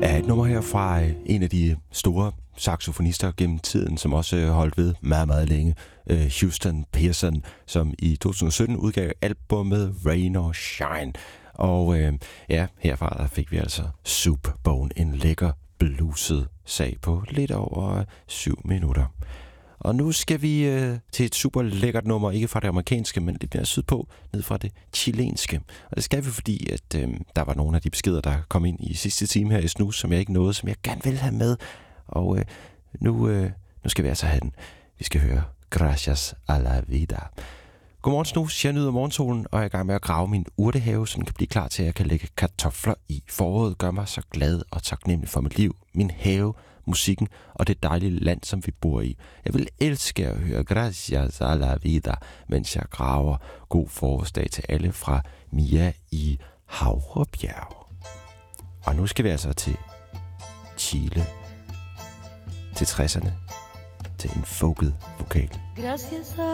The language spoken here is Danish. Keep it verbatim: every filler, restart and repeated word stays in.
er et nummer her fra en af de store saxofonister gennem tiden, som også holdt ved meget, meget længe. Houston Pearson, som i to tusind og sytten udgav albumet Rain or Shine. Og øh, ja, herfra der fik vi altså Soup Bone, en lækker bluset sag på lidt over syv minutter. Og nu skal vi øh, til et super lækkert nummer, ikke fra det amerikanske, men lidt mere sydpå, ned fra det chilenske. Og det skal vi, fordi at, øh, der var nogle af de beskeder, der kom ind i sidste time her i Snus, som jeg ikke nåede, som jeg gerne vil have med. Og øh, nu, øh, nu skal vi altså have den. Vi skal høre Gracias a la vida. Godmorgen Snus, jeg nyder morgensolen, og jeg er i gang med at grave min urtehave, så den kan blive klar til, at jeg kan lægge kartofler i. Foråret gør mig så glad og taknemmelig for mit liv, min have, musikken og det dejlige land, som vi bor i. Jeg vil elske at høre Gracias a la vida, mens jeg graver. God forårsdag til alle fra Mia i Havrebjerg. Og nu skal vi altså til Chile, til tresserne, til en folket vokal.